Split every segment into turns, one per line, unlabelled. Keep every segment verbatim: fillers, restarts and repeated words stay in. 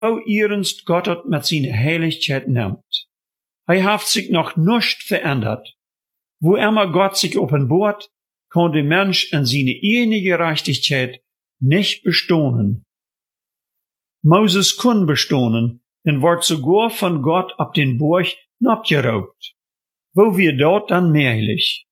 o ernst Gott het met zijn heiligheid nimmt. Hij heeft zich noch nicht verändert. Wo immer Gott sich offenbart, kann der Mensch in seine eigene Gerechtigkeit nicht bestohnen. Moses kon bestohnen und wordt sogar von Gott ab den Burg abgeraubt. Wo wir dort dann mehrlich?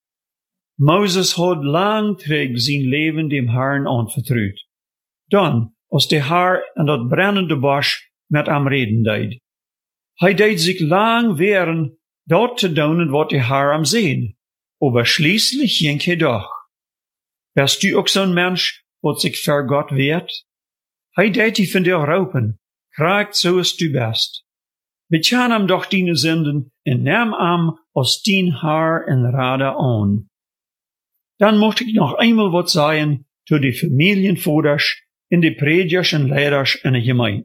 Moses hat langträg sein Leben dem Herrn anvertraut. Dann, als der Herr an dat brennende Bosch mit am Reden deed. Hij deed sich lang wehren, dort te doen wat der Herr am sehen. Aber schließlich ging er doch. Wärst du auch so ein Mensch, wat sich für Gott wehrt? Hij deed die von dir raupen, kragt so ist du best. Bekan am doch deine Sünden und nimm am aus din Herr en Rade an. Dann mochte ich noch einmal wat sagen zu die Familienvoders in die Prediger und Leiders in der Gemeinde.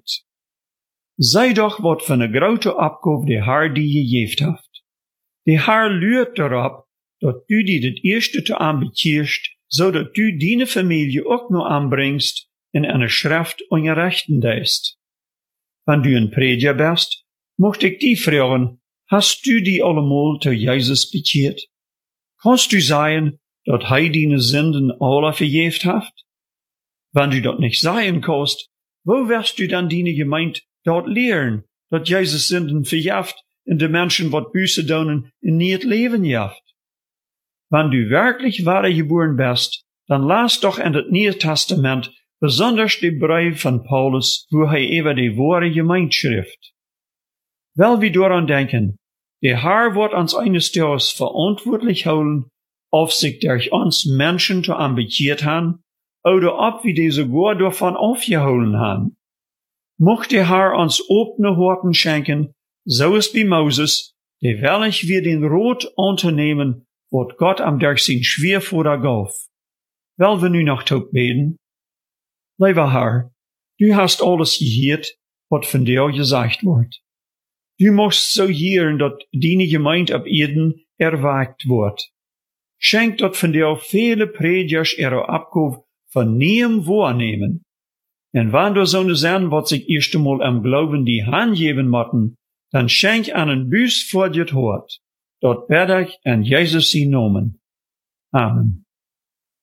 Sei doch wat von der grote Abgabe der Herr die gegeft haft. Der Herr lürt darauf, dat du die das erste te aanbetierst, so dat du deine Familie auch noch anbringst in eine Schrift und Rechten deist. Wenn du ein Prediger bist, mocht ich die fragen, hast du die allemal zu Jesus bekehrt? Kannst du sagen, dat hij deine Sünden alle vergeeft haft? Wenn du dat nicht sagen kannst, wo wirst du dann deine Gemeinde dort lehren, dat Jesus Sünden vergeeft und de Menschen wat Buße doen in nie het Leben jaft? Wenn du wirklich wahre geboren bist, dann las doch in das Neue Testament besonders die Brief von Paulus, wo er über die wahre Gemeinde schrift. Weil wir daran denken, der Herr wird uns eines Tages verantwortlich holen, ob sich durch uns Menschen zu ambitioniert haben, oder ob wir die sogar davon aufgeholen haben. Mocht der Herr uns offene Horten schenken, so ist wie Moses, der welch wir den Rot unternehmen, wat Gott am durch sein Schwierfuder gauf. Weil wir nu noch tot beten. Lieber Herr, du hast alles gehört, wat von dir gesagt wird. Du musst so hören, dat deine Gemeinde ab Eden erwagt wird. Schenk dat von dir viele Predigers ihre Abgabe von niem wahrnehmen. Und wenn du so ne sein, wat sich erst einmal am Glauben die Hand geben motten, dann schenk einen Büß vor dir Hort. Dort bete ich in Jesus' Namen. Amen.